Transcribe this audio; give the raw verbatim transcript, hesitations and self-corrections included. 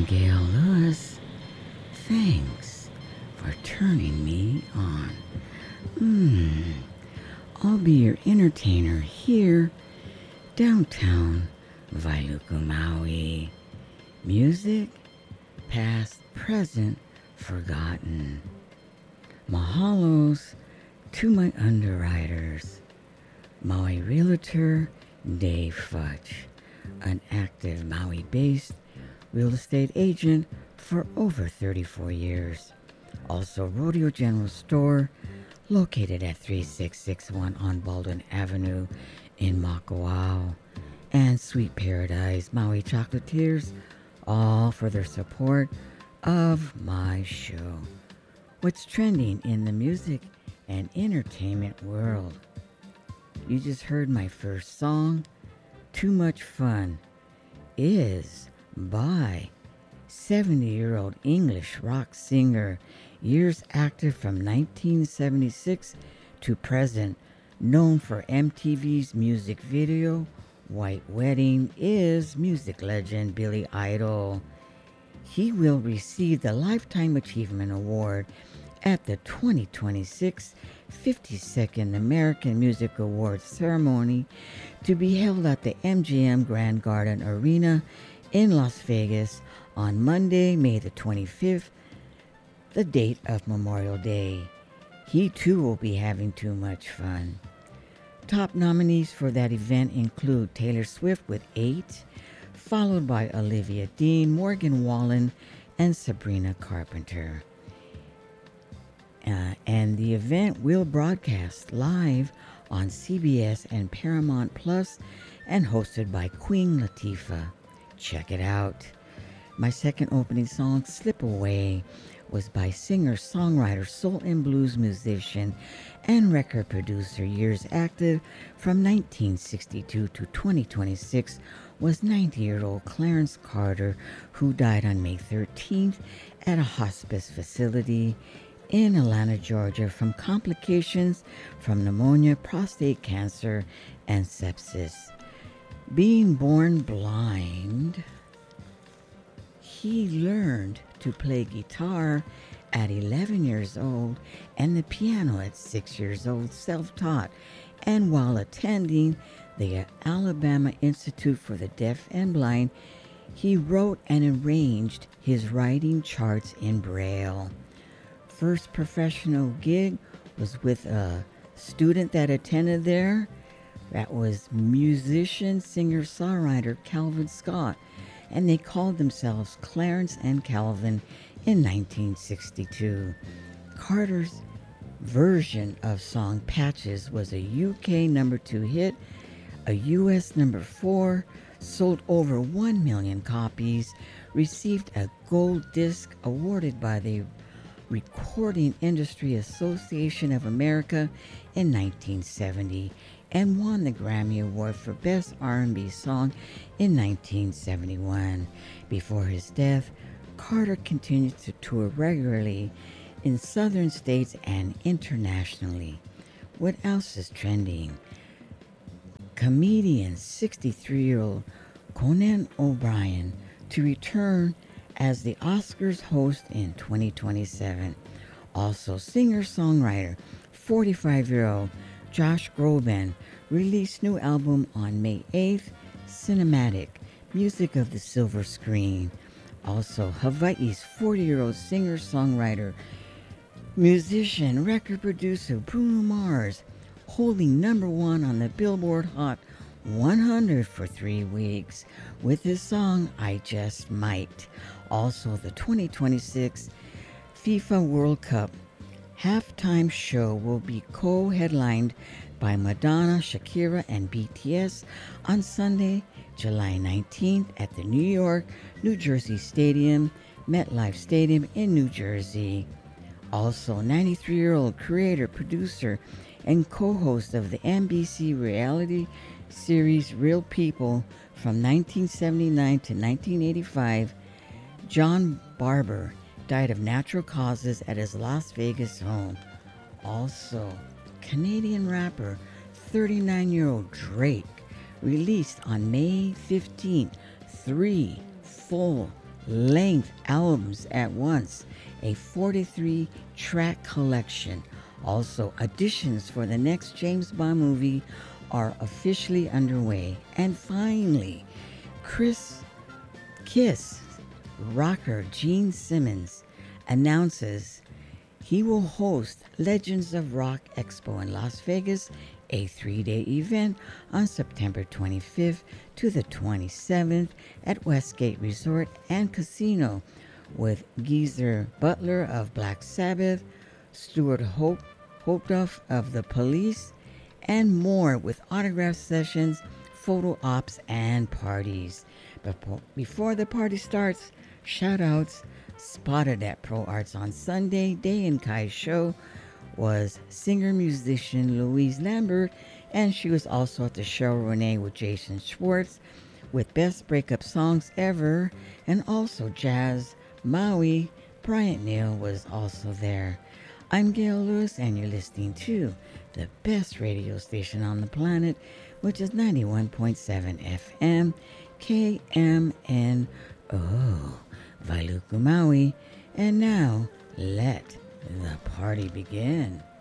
I'm Gail Lewis. Thanks for turning me on. Hmm. I'll be your entertainer here, downtown Wailuku, Maui. Music, past, present, forgotten. Mahalos to my underwriters. Maui Realtor Dave Futch, an active Maui-based real estate agent for over thirty-four years. Also, Rodeo General Store, located at three six six one on Baldwin Avenue in Makawao. And Sweet Paradise Maui Chocolatiers, all for their support of my show. What's trending in the music and entertainment world? You just heard my first song, Too Much Fun, is by seventy-year-old English rock singer, years active from nineteen seventy-six to present, known for M T V's music video, White Wedding, is music legend Billy Idol. He will receive the Lifetime Achievement Award at the twenty twenty-six fifty-second American Music Awards ceremony to be held at the M G M Grand Garden Arena in Las Vegas on Monday, May the twenty-fifth, the date of Memorial Day. He too will be having too much fun. Top nominees for that event include Taylor Swift with eight, followed by Olivia Dean, Morgan Wallen, and Sabrina Carpenter. Uh, and the event will broadcast live on C B S and Paramount Plus and hosted by Queen Latifah. Check it out. My second opening song, Slip Away, was by singer-songwriter, soul and blues musician, and record producer, years active from nineteen sixty-two to twenty twenty-six, was ninety-year-old Clarence Carter, who died on May thirteenth at a hospice facility in Atlanta, Georgia, from complications from pneumonia, prostate cancer, and sepsis. Being born blind, he learned to play guitar at eleven years old and the piano at six years old, self-taught, and while attending the Alabama Institute for the Deaf and Blind, he wrote and arranged his writing charts in Braille. First professional gig was with a student that attended there. That was musician, singer, songwriter Calvin Scott, and they called themselves Clarence and Calvin in nineteen sixty-two. Carter's version of song Patches was a U K number two hit, a U S number four, sold over one million copies, received a gold disc awarded by the Recording Industry Association of America in nineteen seventy, and won the Grammy Award for Best R and B Song in nineteen seventy-one. Before his death, Carter continued to tour regularly in southern states and internationally. What else is trending? Comedian sixty-three-year-old Conan O'Brien to return as the Oscars host in twenty twenty-seven. Also, singer-songwriter forty-five-year-old Josh Groban released new album on May eighth, Cinematic, Music of the Silver Screen. Also, Hawaii's forty-year-old singer-songwriter, musician, record producer Bruno Mars, holding number one on the Billboard Hot one hundred for three weeks with his song I Just Might. Also, the twenty twenty-six FIFA World Cup halftime show will be co-headlined by Madonna, Shakira, and B T S on Sunday, July nineteenth at the New York, New Jersey Stadium, MetLife Stadium in New Jersey. Also, ninety-three-year-old creator, producer, and co-host of the N B C reality series Real People from nineteen seventy-nine to nineteen eighty-five, John Barber died of natural causes at his Las Vegas home. Also, Canadian rapper thirty-nine-year-old Drake released on May fifteenth three full length albums at once, a forty-three track collection. Also, auditions for the next James Bond movie are officially underway. And finally, Chris Kiss rocker Gene Simmons announces he will host Legends of Rock Expo in Las Vegas, a three-day event on September twenty-fifth to the twenty-seventh at Westgate Resort and Casino, with Geezer Butler of Black Sabbath, Stuart Hope, Hopeduff of The Police, and more, with autograph sessions, photo ops, and parties. But before the party starts, shout-outs. Spotted at Pro Arts on Sunday, Day and Kai's show was singer-musician Louise Lambert, and she was also at the show Renee with Jason Schwartz with Best Breakup Songs Ever, and also Jazz Maui. Bryant Neal was also there. I'm Gail Lewis, and you're listening to the best radio station on the planet, which is ninety-one point seven F M, K M N O. Wailuku, Maui, and now let the party begin.